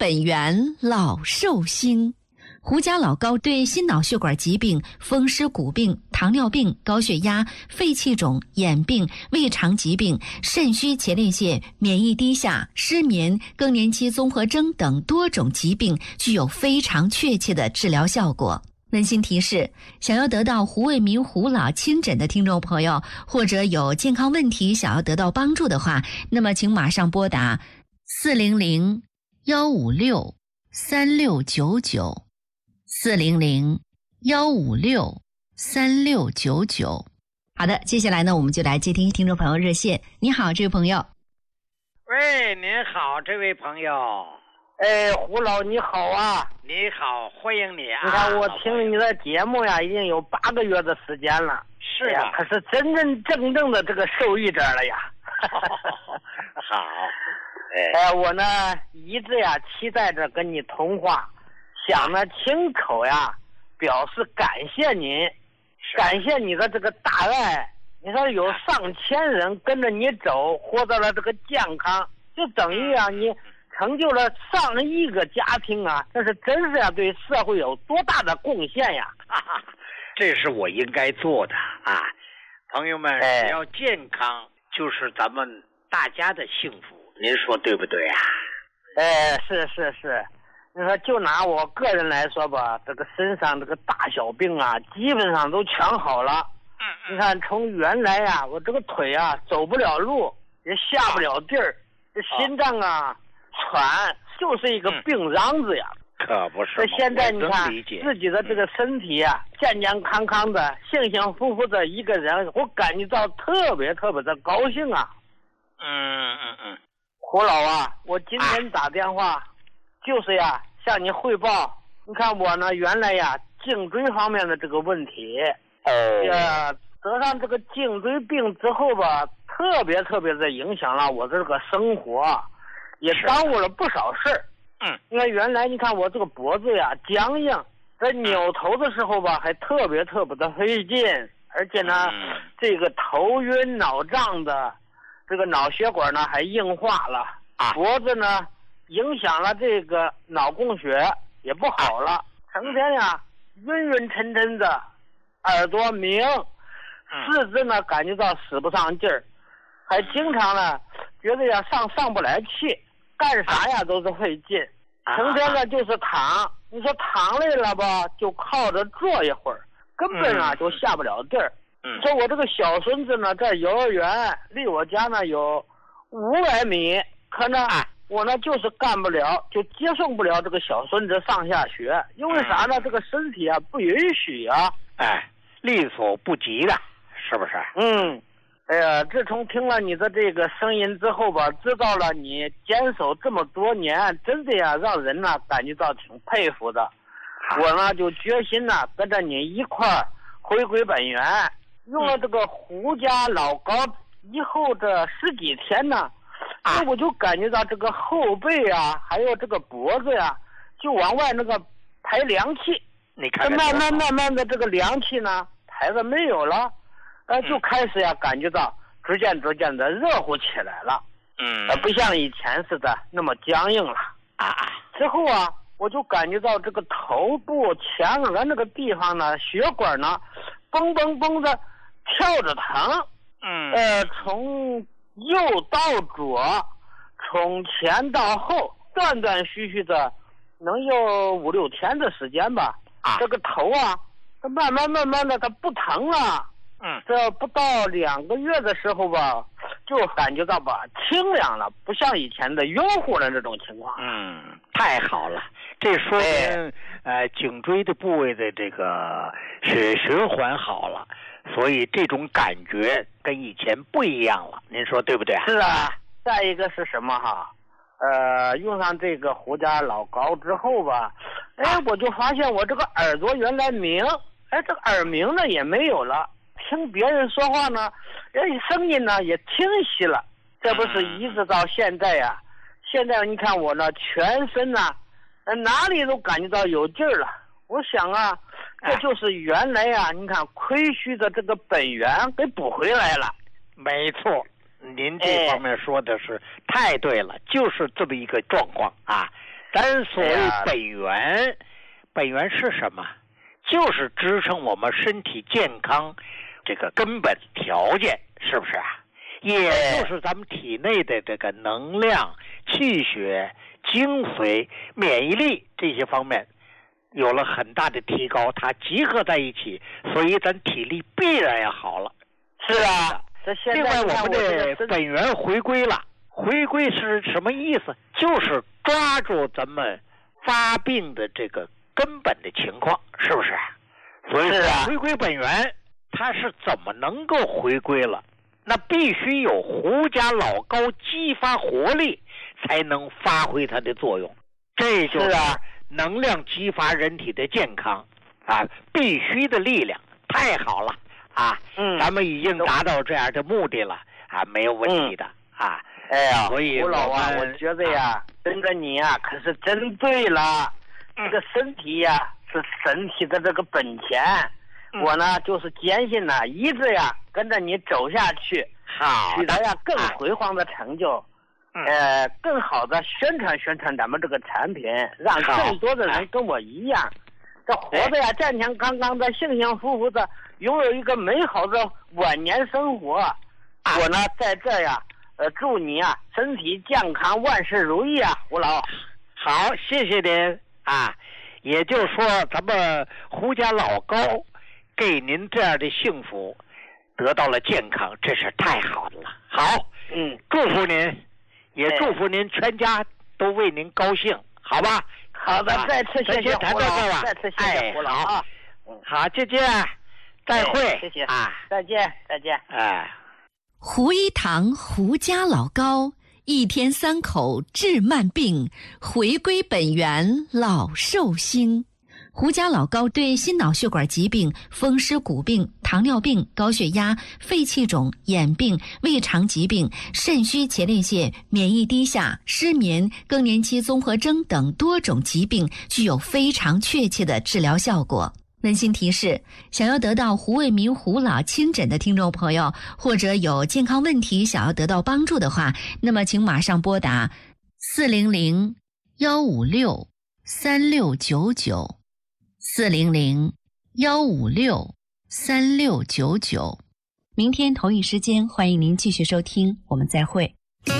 本源老寿星。胡家老高对心脑血管疾病、风湿骨病、糖尿病、高血压、肺气肿、眼病、胃肠疾病、肾虚前列腺、免疫低下、失眠、更年期综合征等多种疾病具有非常确切的治疗效果。温馨提示：想要得到胡卫民胡老亲诊的听众朋友，或者有健康问题想要得到帮助的话，那么请马上拨打400-156-3699。400-156-3699。好的，接下来呢，我们就来接听听众朋友热线。你好，这位朋友。 喂，您好，这位朋友。 胡老你好啊！ 你好，欢迎你啊！ 你看我听你的节目呀，已经有8个月的时间了。 是啊， 可是真真正正的这个受益者了呀。 好。 我呢一直呀期待着跟你通话。想呢亲口呀表示感谢您，感谢你的这个大爱。你说有上千人跟着你走，获得了这个健康，就等于啊你成就了上亿个家庭啊，这是真是呀对社会有多大的贡献呀！ 这是我应该做的啊，朋友们，只要健康就是咱们大家的幸福，您说对不对啊？ 是。你说就拿我个人来说吧，这个身上这个大小病啊，基本上都全好了。你看从原来呀，我这个腿啊走不了路，也下不了地儿，这心脏啊喘，就是一个病秧子呀。 可不是。 现在你看自己的这个身体啊，健健康康的，幸幸福福的一个人，我感觉到特别的高兴啊。胡老啊，我今天打电话。就是呀，向你汇报。你看我呢，原来呀，颈椎方面的这个问题，得上这个颈椎病之后吧，特别的影响了我的这个生活，也耽误了不少事儿。因为原来你看我这个脖子呀僵硬，在扭头的时候吧，还特别的费劲，而且呢，这个头晕脑胀的，这个脑血管呢还硬化了，脖子呢。影响了这个脑供血也不好了，成天呀晕沉沉的，耳朵鸣，四肢呢感觉到使不上劲儿，还经常呢觉得呀上不来气，干啥呀都是费劲，成天呢就是躺。你说躺累了吧，就靠着坐一会儿，根本啊就下不了地儿。说我这个小孙子呢在幼儿园，离我家呢有500米，可呢。我呢就是干不了，就接送不了这个小孙子上下学，因为啥呢？这个身体啊不允许啊。 力所不及的，是不是？ 自从听了你的这个声音之后吧，知道了你坚守这么多年，真的呀让人呢感觉到挺佩服的。我呢就决心呢跟着你一块儿回归本源，用了这个胡家老高以后这10几天呢。我就感觉到这个后背啊，还有这个脖子呀，就往外那个排凉气。 你看慢慢的这个凉气呢，排的没有了，就开始呀感觉到逐渐的热乎起来了。不像以前似的那么僵硬了。之后啊，我就感觉到这个头部前额那个地方呢，血管呢，蹦的跳着疼。从右到左，从前到后，断续的，能有5、6天的时间吧。这个头啊，它慢慢的，它不疼了。这不到2个月的时候吧，就感觉到吧清凉了，不像以前的晕乎的这种情况。 太好了，这说明颈椎的部位的这个血循环好了。所以这种感觉跟以前不一样了，您说对不对？ 是啊，再一个是什么哈？用上这个胡家老高之后吧，我就发现我这个耳朵原来鸣，这个耳鸣呢也没有了，听别人说话呢，声音呢也清晰了。这不是一直到现在呀？现在你看我呢，全身呢，哪里都感觉到有劲儿了。我想啊，这就是原来呀，你看亏虚的这个本源给补回来了。 没错，您这方面说的是太对了，就是这么一个状况啊。 咱所谓本源，本源是什么？就是支撑我们身体健康这个根本条件，是不是啊？也就是咱们体内的这个能量、气血、精髓、免疫力这些方面有了很大的提高，它集合在一起，所以咱体力必然要好了。 是啊，这现在另外我们的本源回归了，回归是什么意思？就是抓住咱们发病的这个根本的情况，是不是？所以说回归本源，它是怎么能够回归了？那必须有胡家老高激发活力，才能发挥它的作用。这就是能量激发人体的健康啊，必须的力量。太好了啊！咱们已经达到这样的目的了啊，没有问题的啊。 哎呀， 所以胡老啊，我觉得呀，跟着你呀，可是真对了。这个身体呀，是身体的这个本钱。我呢，就是坚信呢，一直呀跟着你走下去，取得呀更辉煌的成就，更好的宣传咱们这个产品，让更多的人跟我一样，这活着呀健健康康的、幸幸福福的，拥有一个美好的晚年生活。我呢在这呀，祝你啊身体健康，万事如意啊，胡老。 好，谢谢您啊。也就是说，咱们胡家老高给您这样的幸福，得到了健康，这是太好的了。好，祝福您，也祝福您全家都为您高兴，好吧？ 好的，再次谢谢胡老，再次谢谢胡老啊。 好，再见，再会， 谢谢啊，再见，再见。 胡一堂胡家老高，一天3口治慢病，回归本源老寿星。胡家老高对心脑血管疾病、风湿骨病、糖尿病、高血压、肺气肿、眼病、胃肠疾病、肾虚前列腺、免疫低下、失眠、更年期综合征等多种疾病具有非常确切的治疗效果。温馨提示：想要得到胡卫民胡老亲诊的听众朋友，或者有健康问题想要得到帮助的话，那么请马上拨打400-156-3699。400-156-3699。明天同一时间，欢迎您继续收听，我们再会。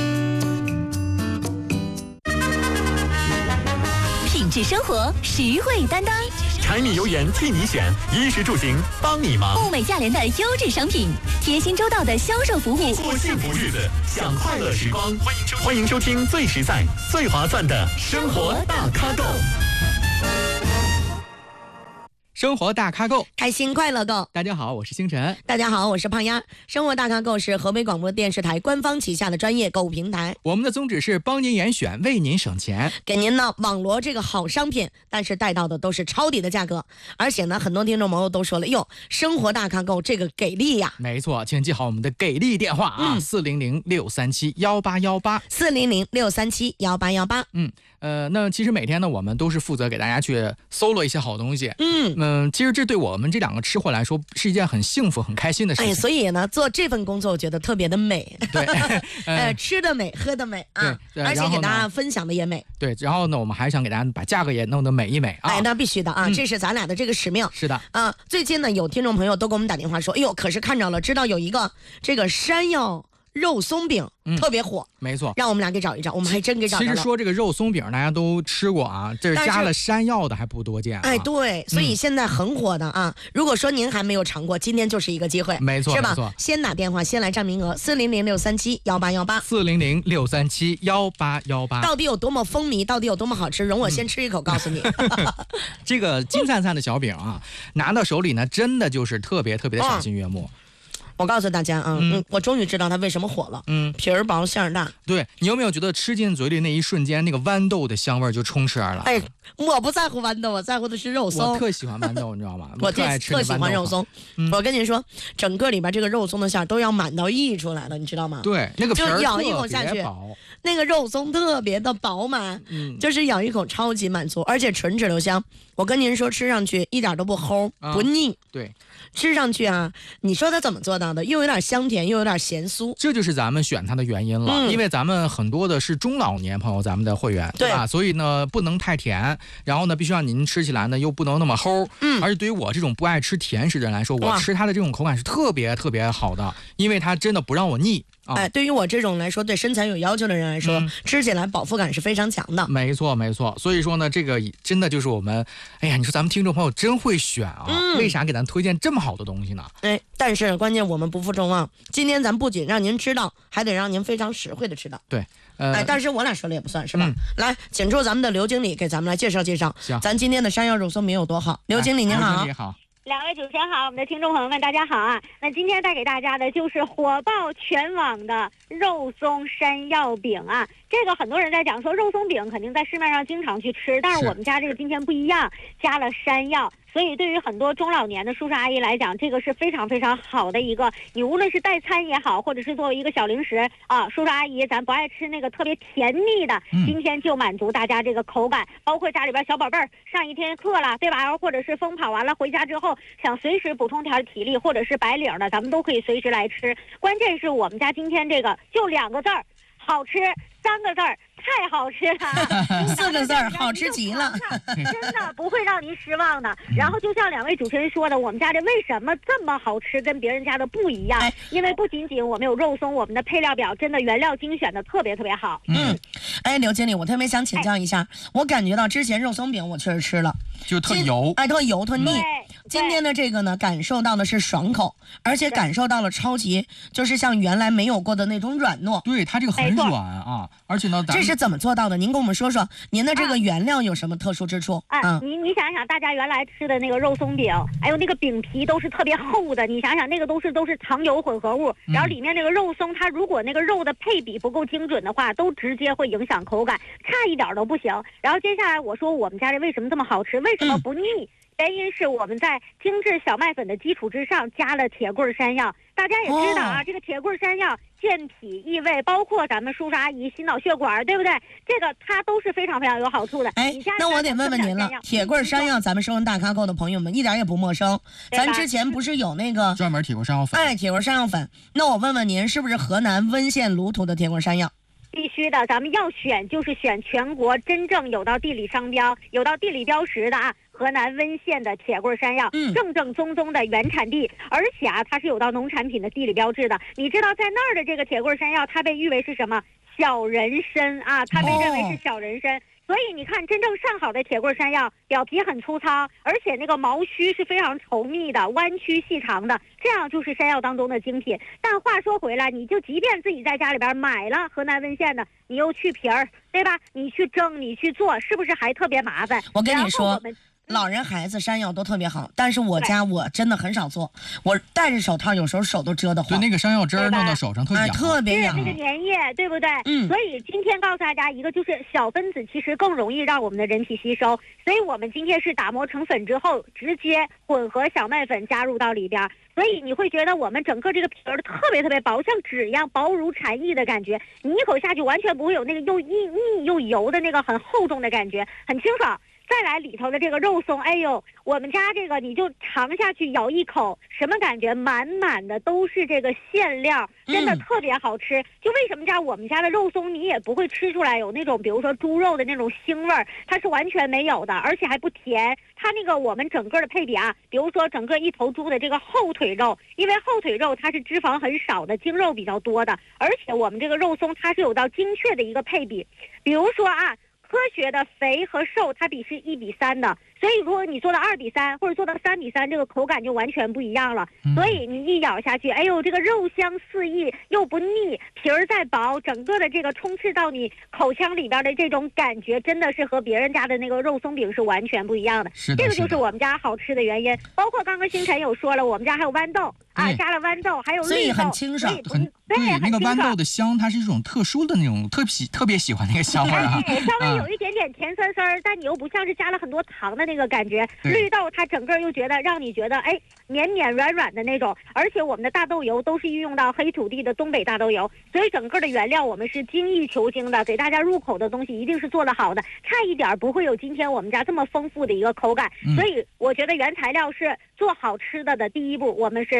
品质生活，实惠担当， 柴米油盐替你选，衣食住行帮你忙。 物美价廉的优质商品，贴心周到的销售服务， 过幸福日子，享快乐时光。欢迎收听最实在、最划算的生活大咖购。 生活大咖购， 开心快乐购。 大家好，我是星辰。 大家好，我是胖丫。生活大咖购是河北广播电视台官方旗下的专业购物平台。 我们的宗旨是帮您严选，为您省钱， 给您呢网罗这个好商品，但是带到的都是抄底的价格。而且呢，很多听众朋友都说了，哟，生活大咖购这个给力呀！ 没错，请记好我们的给力电话啊，400-637-18818，400-637-18818。 那其实每天呢，我们都是负责给大家去搜罗一些好东西。其实这对我们这2个吃货来说是一件很幸福、很开心的事情。 所以呢，做这份工作我觉得特别的美。 对， 吃的美，喝的美啊，而且给大家分享的也美。 对，然后呢，我们还想给大家把价格也弄得美一美啊。 那必须的啊，这是咱俩的这个使命。 是的啊，最近呢，有听众朋友都给我们打电话说，哎呦，可是看着了，知道有一个这个山药肉松饼特别火， 没错， 让我们俩给找一找，我们还真给找着了。 其实说这个肉松饼大家都吃过啊，这是加了山药的还不多见啊。 对，所以现在很火的啊。如果说您还没有尝过，今天就是一个机会， 没错， 是吧？先打电话，先来占名额，400-637-18818，400-637-18818。到底有多么风靡，到底有多么好吃，容我先吃一口告诉你。 这个金灿灿的小饼啊，拿到手里呢，真的就是特别特别的赏心悦目。 我告诉大家啊，我终于知道它为什么火了。皮儿薄馅儿大。 对，你有没有觉得吃进嘴里那一瞬间，那个豌豆的香味就充斥而来？ 我不在乎豌豆，我在乎的是肉松。 我特喜欢豌豆，你知道吗？ 我特喜欢肉松。我跟您说，整个里边这个肉松的馅都要满到溢出来了，你知道吗？ 对，那个皮儿就咬一口下去，那个肉松特别的饱满，就是咬一口超级满足，而且纯质留香。我跟您说，吃上去一点都不齁，不腻。 对， 吃上去啊，你说它怎么做的？ 要的，又有点香甜，又有点咸酥。 这就是咱们选它的原因了，因为咱们很多的是中老年朋友，咱们的会员，对吧？所以呢，不能太甜，然后呢，必须让您吃起来呢又不能那么齁。而且对于我这种不爱吃甜食的人来说，我吃它的这种口感是特别特别好的，因为它真的不让我腻。 对于我这种来说，对身材有要求的人来说，吃起来饱腹感是非常强的。 没错，没错。所以说呢，这个真的就是我们，哎呀，你说咱们听众朋友真会选啊！为啥给咱推荐这么好的东西呢？ 但是关键我们不负众望，今天咱不仅让您知道，还得让您非常实惠的吃到。 对， 但是我俩说了也不算是吧？来，请出咱们的刘经理给咱们来介绍介绍，咱今天的山药肉松饼有多好。刘经理您好。 刘经理好。 两位主持人好，我们的听众朋友们大家好啊！那今天带给大家的就是火爆全网的肉松山药饼啊。这个很多人在讲说肉松饼肯定在市面上经常去吃，但是我们家这个今天不一样，加了山药。所以对于很多中老年的叔叔阿姨来讲，这个是非常非常好的一个，你无论是代餐也好，或者是作为一个小零食啊，叔叔阿姨咱不爱吃那个特别甜腻的，今天就满足大家这个口感，包括家里边小宝贝儿上一天课了，对吧？或者是疯跑完了回家之后想随时补充点体力，或者是白领的，咱们都可以随时来吃。关键是我们家今天这个就2个字儿，好吃；3个字儿，太好吃了 ；4个字儿，好吃极了， 真的不会让您失望的。然后就像2位主持人说的，我们家这为什么这么好吃，跟别人家的不一样？因为不仅仅我们有肉松，我们的配料表真的原料精选的特别特别好。 刘经理，我特别想请教一下，我感觉到之前肉松饼我确实吃了， 就特油， 特油特腻。今天的这个呢，感受到的是爽口，而且感受到了超级，就是像原来没有过的那种软糯。 对，它这个很软啊，而且呢， 这是怎么做到的？您跟我们说说，您的这个原料有什么特殊之处？ 你想想，大家原来吃的那个肉松饼，还有那个饼皮都是特别厚的，你想想那个都是糖油混合物，然后里面那个肉松，它如果那个肉的配比不够精准的话，都直接会影响口感，差一点都不行。然后接下来我说我们家这为什么这么好吃，为什么不腻？原因是我们在精致小麦粉的基础之上加了铁棍山药。大家也知道啊，这个铁棍山药健脾益胃，包括咱们叔叔阿姨心脑血管，对不对？这个它都是非常非常有好处的。 那我得问问您了，铁棍山药咱们收音大咖购的朋友们一点也不陌生，咱之前不是有那个专门铁棍山药粉？ 铁棍山药粉。那我问问您，是不是河南温县鲁土的铁棍山药？ 必须的，咱们要选就是选全国真正有到地理商标、有到地理标识的啊。河南温县的铁棍山药，正正宗宗的原产地，而且啊，它是有到农产品的地理标志的。你知道在那儿的这个铁棍山药，它被誉为是什么？小人参啊，它被认为是小人参。所以你看，真正上好的铁棍山药，表皮很粗糙，而且那个毛须是非常稠密的、弯曲细长的，这样就是山药当中的精品。但话说回来，你就即便自己在家里边买了河南温县的，你又去皮儿，对吧？你去蒸，你去做，是不是还特别麻烦？ 我跟你说。老人孩子山药都特别好，但是我家我真的很少做，我戴着手套有时候手都遮得慌。 对，那个山药汁儿弄到手上特痒， 特别痒。 那个粘液，对不对？所以今天告诉大家一个，就是小分子其实更容易让我们的人体吸收，所以我们今天是打磨成粉之后，直接混合小麦粉加入到里边。所以你会觉得我们整个这个皮儿特别特别薄，像纸一样薄如蝉翼的感觉，你一口下去完全不会有那个又腻又油的那个很厚重的感觉，很清爽。再来里头的这个肉松，哎呦，我们家这个你就尝下去，咬一口，什么感觉？满满的都是这个馅料，真的特别好吃。就为什么我们家的肉松你也不会吃出来有那种比如说猪肉的那种腥味儿，它是完全没有的，而且还不甜。它那个我们整个的配比啊，比如说整个一头猪的这个后腿肉，因为后腿肉它是脂肪很少的，精肉比较多的，而且我们这个肉松它是有到精确的一个配比，比如说啊。科学的肥和瘦它比是1:3的，所以如果你做到2:3或者做到3:3，这个口感就完全不一样了。所以你一咬下去，哎呦，这个肉香四溢又不腻，皮儿再薄，整个的这个充斥到你口腔里边的这种感觉，真的是和别人家的那个肉松饼是完全不一样的。这个就是我们家好吃的原因。包括刚刚星辰有说了，我们家还有豌豆啊，加了豌豆，还有绿豆， 所以很清爽， 对那个豌豆的香，它是一种特殊的那种特别喜欢那个香味啊。 稍微有一点点甜酸酸，但你又不像是加了很多糖的那个感觉。绿豆它整个又觉得让你觉得绵绵软软的那种，而且我们的大豆油都是运用到黑土地的东北大豆油，所以整个的原料我们是精益求精的，给大家入口的东西一定是做得好的，差一点不会有今天我们家这么丰富的一个口感。所以我觉得原材料是做好吃的第一步，我们是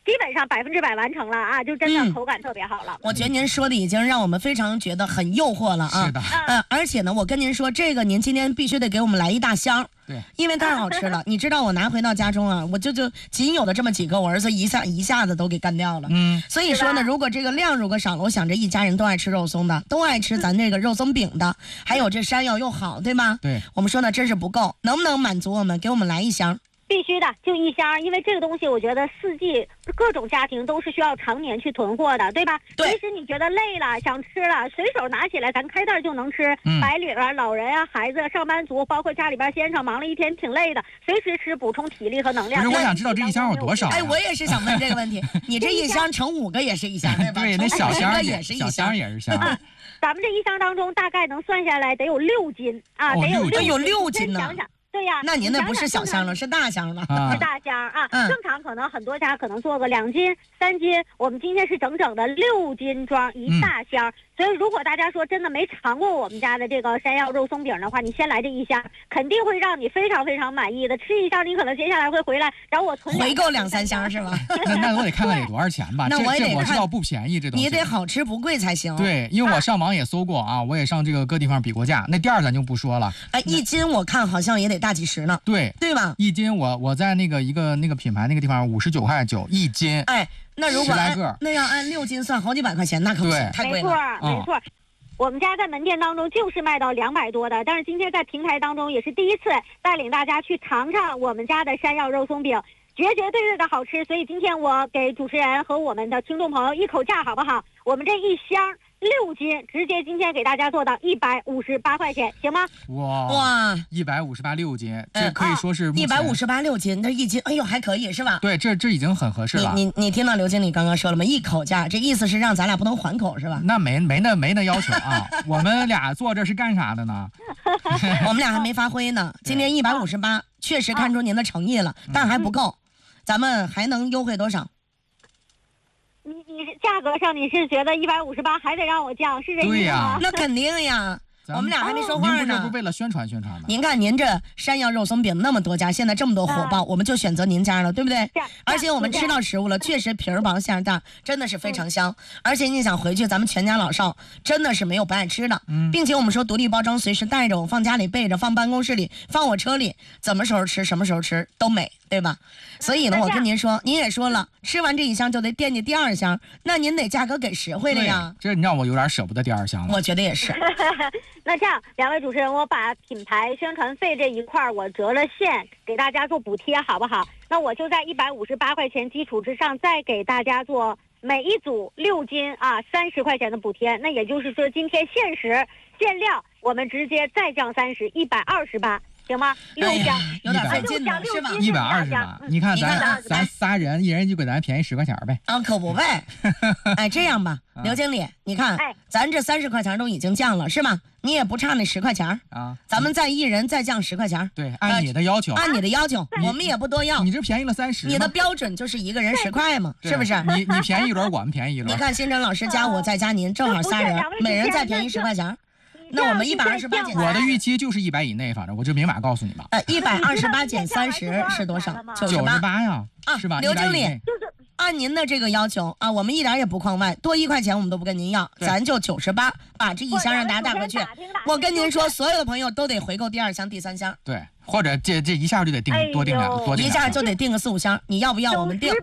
基本上100%完成了啊，就真的口感特别好了。 我觉得您说的已经让我们非常觉得很诱惑了啊。 是的。 而且呢，我跟您说，这个您今天必须得给我们来一大箱。 对， 因为太好吃了。你知道我拿回到家中啊，我就仅有的这么几个，我儿子一下子都给干掉了。所以说呢，如果这个量如果少了，我想这一家人都爱吃肉松的，都爱吃咱这个肉松饼的，还有这山药又好，对吧？ 对， 我们说呢，真是不够，能不能满足我们？给我们来一箱。 必须的，就一箱，因为这个东西我觉得四季各种家庭都是需要常年去囤货的，对吧？ 对。 即使你觉得累了想吃了，随手拿起来咱开袋就能吃。白领啊、老人啊、孩子、上班族，包括家里边先生忙了一天挺累的，随时吃补充体力和能量。 不是，我想知道这一箱有多少？ 哎，我也是想问这个问题。你这一箱乘5个也是一箱，对吧？ 对，那小箱也是一箱， 小箱也是箱。 咱们这一箱当中大概能算下来得有6斤啊，得有 6斤呢。 想想。对呀， 那您那不是小箱了，是大箱了。 是大箱啊，正常可能很多家可能做个2斤、3斤，我们今天是整整的6斤装一大箱。所以如果大家说真的没尝过我们家的这个山药肉松饼的话，你先来这一箱，肯定会让你非常非常满意的。吃一箱，你可能接下来会回来找我囤回购2、3箱是吧？ 那我得看看得多少钱吧。 那我也得我知道不便宜，这东西你得好吃不贵才行。 对，因为我上网也搜过啊，我也上这个各地方比过价。那店咱就不说了。 哎，1斤我看好像也得大几十呢。 对吧 ？1斤我在那个一个那个品牌那个地方59.91斤。 哎，那如果 10来个， 那要按6斤算好几百块钱，那可不行，太贵了。 没错。我们家在门店当中就是卖到200多的，但是今天在平台当中也是第一次带领大家去尝尝我们家的山药肉松饼，绝对的好吃。所以今天我给主持人和我们的听众朋友一口价好不好？我们这一箱6斤，直接今天给大家做到158块钱，行吗？ 哇，158 6斤，这可以说是 158 6斤，这1斤，哎呦还可以是吧？ 对，这已经很合适了。 你听到刘经理刚刚说了吗？一口价，这意思是让咱俩不能还口是吧？ 那没那要求啊，我们俩坐这是干啥的呢？ 我们俩还没发挥呢。今天158，确实看出您的诚意了，但还不够，咱们还能优惠多少？ 你价格上你是觉得158还得让我降，是这意思吗？ 那肯定呀。我们俩还没说话呢。 您不是为了宣传吗？ 您看您这山药肉松饼那么多家，现在这么多火爆，我们就选择您家了，对不对？而且我们吃到食物了，确实皮儿薄馅儿大，真的是非常香。而且你想回去，咱们全家老少真的是没有不爱吃的，并且我们说独立包装，随时带着，我放家里备着，放办公室里，放我车里，什么时候吃都美，对吧？所以呢，我跟您说，您也说了，吃完这一箱就得惦记第2箱，那您得价格给实惠了呀。 这你让我有点舍不得第2箱了。 我觉得也是。 那这样，2位主持人，我把品牌宣传费这一块我折了现，给大家做补贴，好不好？那我就在158块钱基础之上，再给大家做每一组6斤啊30块钱的补贴。那也就是说，今天限时限量，我们直接再降30，128。行吗？6箱有点费劲了，是吧 ？128，你看咱仨人，一人就给咱便宜10块钱呗。 啊，可不呗。哎，这样吧，刘经理，你看，咱这30块钱都已经降了，是吧？你也不差那10块钱啊。咱们再一人再降10块钱。 对，按你的要求。 按你的要求，我们也不多要。 你这便宜了30。 你的标准就是一个人10块嘛，是不是？ 你便宜一轮，我们便宜一轮。 你看，新晨老师加我再加您，正好仨人，每人再便宜10块钱。那我们128减， 我的预期就是100以内，反正我就明码告诉你吧。 128减30是多少？98 呀，是吧？ 刘经理，就是按您的这个要求啊，我们一点也不框外，多1块钱我们都不跟您要，咱就98，把这一箱让大家带回去。我跟您说，所有的朋友都得回购第2箱、第3箱。 对，或者这一下就得多订2， 一下就得订个4、5箱，你要不要？我们订。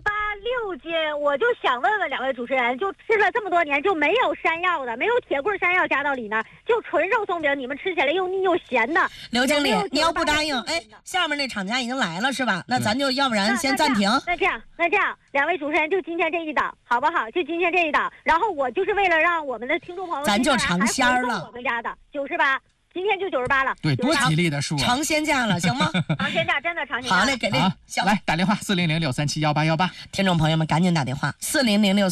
6斤，我就想问问2位主持人，就吃了这么多年，就没有山药的，没有铁棍山药加到里面，就纯肉松饼，你们吃起来又腻又咸的。 刘经理，你要不答应，哎，下面那厂家已经来了是吧？那咱就要不然先暂停。 那这样，2位主持人就今天这一档，好不好？就今天这一档，然后我就是为了让我们的听众朋友， 咱就尝鲜了。 我们家的98。今天就98了， 对，多吉利的数， 尝鲜价了，行吗？ 尝鲜价真的尝鲜价。 好嘞，给力！ 来打电话400-637-1818， 听众朋友们赶紧打电话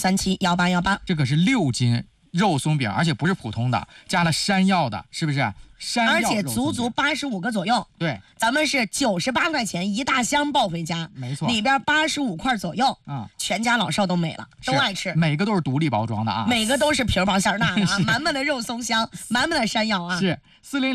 400-637-1818。 这可是6斤肉松饼，而且不是普通的，加了山药的，是不是？ 而且足85个左右。 对， 咱们是98块钱一大箱抱回家， 没错， 里边85块左右，全家老少都美了，都爱吃。 每个都是独立包装的啊， 每个都是皮薄馅大的啊，满满的肉松香，满满的山药啊。 是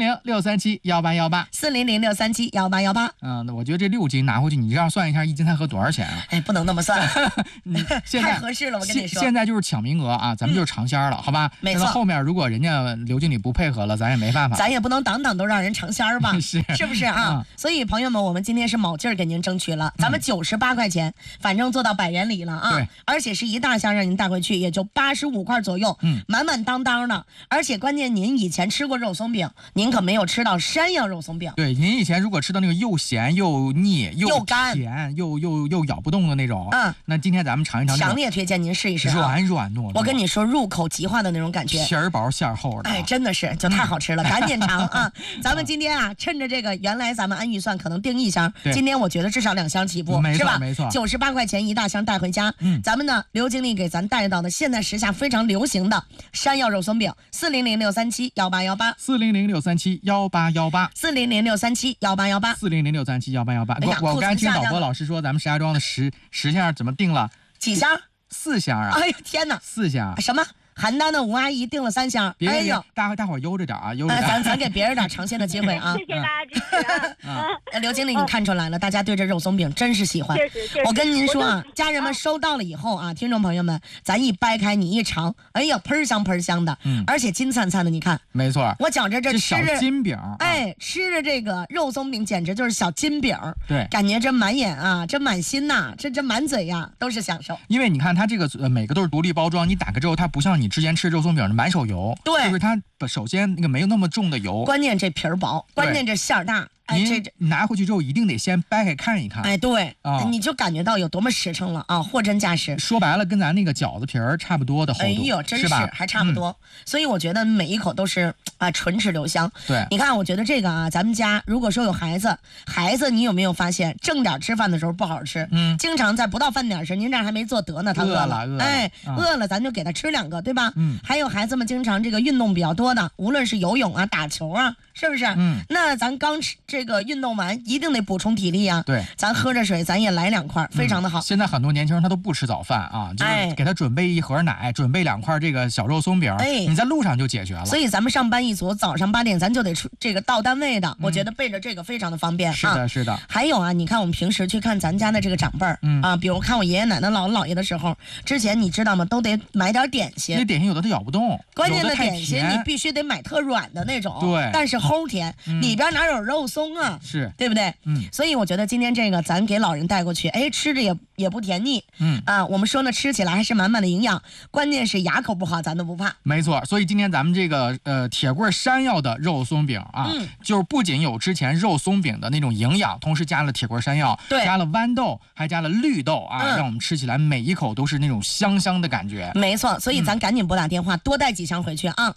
400-637-1818，400-637-1818。 那我觉得这6斤拿回去，你这样算一下，1斤才合多少钱啊？ 哎，不能那么算， 太合适了，我跟你说。 现在就是抢名额啊，咱们就是尝鲜了，好吧？ 没错。 后面如果人家刘经理不配合了，咱也没办法。 咱也不能档档都让人尝鲜吧？ 是不是啊？所以朋友们，我们今天是卯劲儿给您争取了，咱们98块钱，反正做到100元里了啊！ 对， 而且是一大箱让您带回去，也就85块左右，满满当当的。而且关键您以前吃过肉松饼，您可没有吃到山药肉松饼。 对，您以前如果吃到那个又咸又腻又干甜又咬不动的那种，那今天咱们尝一尝， 强烈推荐您试一试， 软糯糯。 我跟你说，入口即化的那种感觉， 皮儿薄馅儿厚的， 哎，真的是就太好吃了，赶紧尝啊！咱们今天啊，趁着这个，原来咱们按预算可能订1箱，今天我觉得至少2箱起步，是吧？ 没错 ，98块钱一大箱带回家。咱们呢，刘经理给咱带到的现在时下非常流行的山药肉松饼 ，400-637-1818，400-637-1818，400-637-1818。我刚才听导播老师说，咱们石家庄的10箱怎么定了？ 几箱 ？4箱啊！ 哎呦天哪 ，4箱什么？邯郸的吴阿姨订了3箱， 哎呦，大伙悠着点啊，悠着点。咱给别人点尝鲜的机会啊！ 谢谢大家支持啊！ 刘经理，你看出来了，大家对这肉松饼真是喜欢。 确实。 我跟您说啊，家人们收到了以后啊，听众朋友们，咱一掰开你一尝，哎呀，喷香的，而且金灿灿的，你看。 没错。 我觉着这小金饼， 哎，吃着这个肉松饼简直就是小金饼。 对， 感觉这满眼啊，这满心呐，这满嘴呀都是享受。 因为你看它这个每个都是独立包装，你打开之后，它不像你之前吃肉松饼满手油， 对， 就是它首先那个没有那么重的油， 关键这皮儿薄，关键这馅儿大。 您拿回去之后一定得先掰开看一看。 哎，对，你就感觉到有多么实诚了啊，货真价实。 说白了，跟咱那个饺子皮儿差不多的厚度。 哎呦，真是还差不多。所以我觉得每一口都是唇齿留香。 对， 你看，我觉得这个啊，咱们家如果说有孩子，你有没有发现正点吃饭的时候不好好吃？经常在不到饭点时，您这还没做得呢，他饿了，饿了咱就给他吃2个，对吧？还有孩子们经常这个运动比较多的，无论是游泳啊、打球啊，是不是？那咱刚吃这个运动完，一定得补充体力啊。 对， 咱喝着水，咱也来2块，非常的好。 现在很多年轻人他都不吃早饭啊，就是给他准备1盒奶，准备2块这个小肉松饼，你在路上就解决了。 所以咱们上班一族，早上8点咱就得出这个到单位的，我觉得备着这个非常的方便。 是的，是的。 还有啊，你看我们平时去看咱家的这个长辈儿，比如看我爷爷奶奶、姥姥姥爷的时候，之前你知道吗？都得买点点心。 那点心有的他咬不动， 关键的点心你必须得买特软的那种， 对， 但是齁甜，里边哪有肉松啊？ 是， 对不对？所以我觉得今天这个咱给老人带过去，哎，吃着也不甜腻，我们说呢，吃起来还是满满的营养，关键是牙口不好咱都不怕。 没错，所以今天咱们这个铁棍山药的肉松饼啊，就是不仅有之前肉松饼的那种营养，同时加了铁棍山药， 对， 加了豌豆，还加了绿豆啊，让我们吃起来每一口都是那种香香的感觉。 没错，所以咱赶紧拨打电话，多带几箱回去啊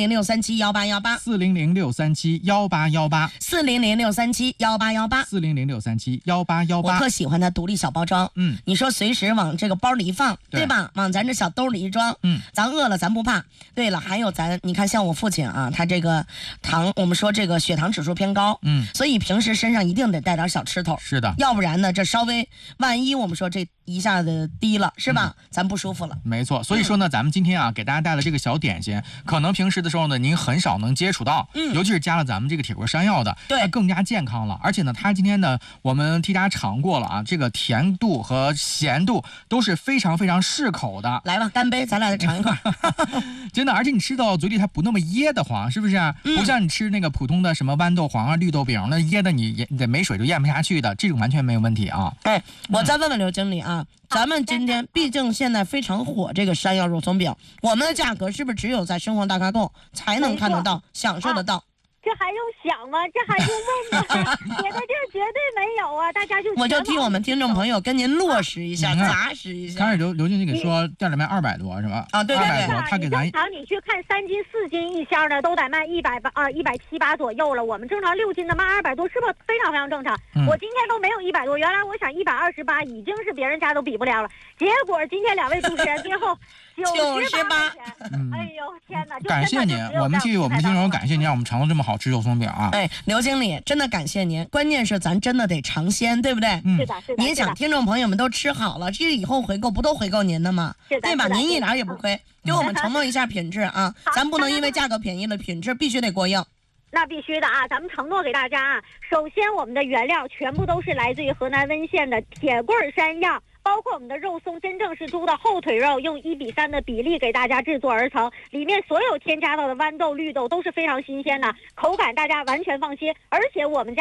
！400-637-1818，400-637-1818，400-637-1818， 我特喜欢它独立小包装，你说随时往这个包里一放，对吧？往咱这小兜里一装，咱饿了咱不怕。对了，还有你看像我父亲啊，他这个我们说这个血糖指数偏高，所以平时身上一定得带点小吃头， 是的， 要不然呢，这稍微万一我们说这一下子低了，是吧？咱不舒服了。 没错，所以说呢，咱们今天啊，给大家带了这个小点心，可能平时的时候呢，您很少能接触到，尤其是加了咱们这个铁棍山药的， 对， 更加健康了。而且呢，它今天呢，我们替大家尝过了啊，这个甜度和咸度都是非常非常适口的。 来吧，干杯，咱俩再尝一块。 真的，而且你吃到嘴里它不那么噎得慌，是不是？不像你吃那个普通的什么豌豆黄啊、绿豆饼，那噎得你得没水就咽不下去的，这种完全没有问题啊。 哎，我再问问刘经理啊，咱们今天毕竟现在非常火这个山药肉松饼，我们的价格是不是只有在生活大咖购才能看得到、享受得到？ 这还用想吗？这还用问吗？别的地儿绝对没有啊！ 啊，大家就我就替我们听众朋友跟您落实一下，砸实一下。 刚才刘经理给说店里卖200多是吧？ 啊，对 ，200多，他给咱正常你去看3斤4斤一箱的都得卖170-178左右了，我们正常6斤的卖200多，是不是非常非常正常？我今天都没有100多，原来我想128已经是别人家都比不了了，结果今天2位主持人最后98。哎呦天哪！ 感谢您，我们替我们的听众感谢您，让我们尝到这么好吃肉松饼啊！ 哎，刘经理，真的感谢您。关键是咱真的得尝鲜，对不对？ 是的，是的。 您想，听众朋友们都吃好了，这以后回购不都回购您的吗？对吧？您一点也不亏，给我们承诺一下品质啊！咱不能因为价格便宜了，品质必须得过硬。 那必须的啊！咱们承诺给大家啊，首先我们的原料全部都是来自于河南温县的铁棍山药。包括我们的肉松真正是猪的后腿肉，用1:3的比例给大家制作而成，里面所有添加到的豌豆、绿豆都是非常新鲜的，口感大家完全放心。而且我们家